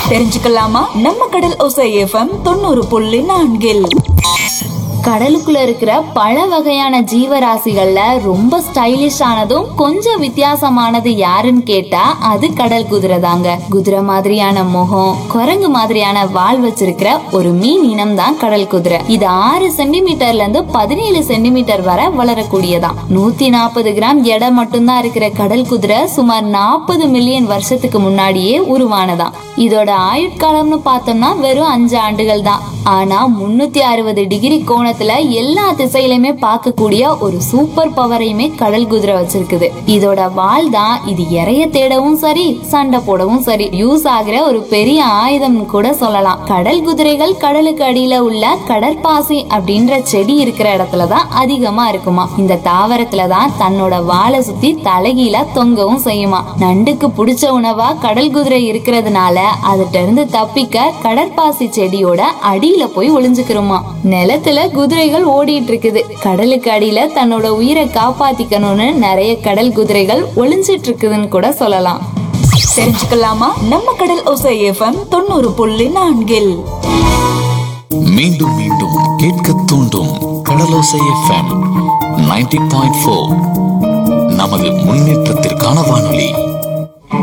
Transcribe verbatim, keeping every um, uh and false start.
தெரிஞ்சுக்கலாமா? நம்ம கடல் ஓசை எஃப்எம் தொண்ணூறு புள்ளி நான்கில் கடலுக்குள்ள இருக்கிற பல வகையான ஜீவராசிகள்ல ரொம்ப ஸ்டைலிஷ் ஆனதும் கொஞ்சம் வித்தியாசமானது யாருன்னு கேட்டா அது கடல் குதிரை தாங்க. குதிரை மாதிரியான முகம், குரங்கு மாதிரியான வால் வச்சிருக்கிற ஒரு மீன் இனம் தான் கடல் குதிரை. இது ஆறு சென்டிமீட்டர்ல இருந்து பதினேழு சென்டிமீட்டர் வரை வளரக்கூடியதான். நூத்தி நாற்பது கிராம் எடை மட்டும்தான் இருக்கிற கடல் குதிரை சுமார் நாற்பது மில்லியன் வருஷத்துக்கு முன்னாடியே உருவானதான். இதோட ஆயுட்காலம்னு பார்த்தோம்னா வெறும் அஞ்சு ஆண்டுகள் தான். ஆனா முன்னூத்தி அறுபது டிகிரி கோணத்துல எல்லா திசையிலுமே பார்க்கக்கூடிய ஒரு சூப்பர் பவரையுமே கடல் குதிரை வச்சிருக்குது. இதோட வால் தான் இது இறைய தேடவும் சரி, சண்டை போடவும் சரி யூஸ் ஆகிற ஒரு பெரிய ஆயுதம் கூட சொல்லலாம். கடல் குதிரைகள் கடலுக்கு அடியில உள்ள கடற்பாசி அப்படின்ற செடி இருக்கிற இடத்துலதான் அதிகமா இருக்குமா. இந்த தாவரத்துலதான் தன்னோட வாலை சுத்தி தலைகீழ தொங்கவும் செய்யுமா. நண்டுக்கு பிடிச்ச உணவா கடல் குதிரை இருக்கிறதுனால அதுட்ட இருந்து தப்பிக்க கடற்பாசி செடியோட அடியில போய் ஒளிஞ்சுக்கிறோமா. நிலத்துல குதிரைகள் ஓடிட்டு இருக்குது. கடலுக்கு அடியில தன்னோட உயிரை காப்பாத்திக்கணும்னு நிறைய கடல் குதிரைகள் ஒளிஞ்சிட்டு இருக்குதுன்னு கூட சொல்லலாம். தெரிஞ்சுக்கலாமா? நம்ம கடல் ஓசை எஃப்எம் தொண்ணூறு புள்ளி நான்கில் மீண்டும் மீண்டும் கேட்க தூண்டும் கடலோசை எஃப்எம் தொண்ணூறு புள்ளி நான்கு. நமது முன்னேற்றத்திற்கான வானொலி.